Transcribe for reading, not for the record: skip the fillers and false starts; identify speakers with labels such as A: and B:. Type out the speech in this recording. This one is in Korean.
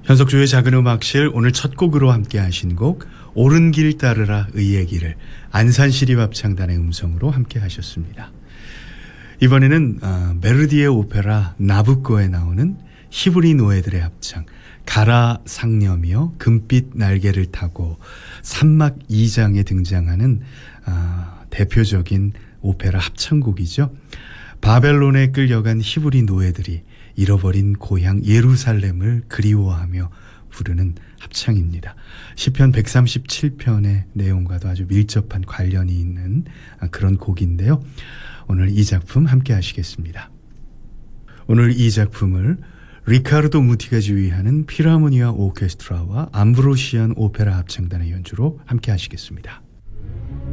A: 현석주의 작은 음악실 오늘 첫 곡으로 함께 하신 곡 옳은 길 따르라 의의 길을 안산시립합창단의 음성으로 함께 하셨습니다. 이번에는 메르디의 오페라 나부코에 나오는 히브리 노예들의 합창 가라 상념이여 금빛 날개를 타고 3막 2장에 등장하는 대표적인 오페라 합창곡이죠. 바벨론에 끌려간 히브리 노예들이 잃어버린 고향 예루살렘을 그리워하며 부르는 합창입니다. 시편 137편의 내용과도 아주 밀접한 관련이 있는 그런 곡인데요. 오늘 이 작품 함께 하시겠습니다. 오늘 이 작품을 리카르도 무티가 지휘하는 필하모니아 오케스트라와 암브로시안 오페라 합창단의 연주로 함께 하시겠습니다.